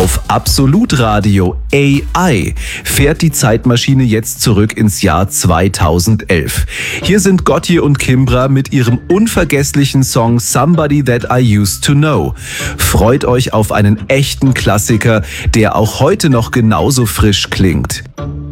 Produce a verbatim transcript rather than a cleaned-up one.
Auf Absolut Radio A I fährt die Zeitmaschine jetzt zurück ins Jahr zweitausendelf. Hier sind Gotye und Kimbra mit ihrem unvergesslichen Song Somebody That I Used to Know. Freut euch auf einen echten Klassiker, der auch heute noch genauso frisch klingt.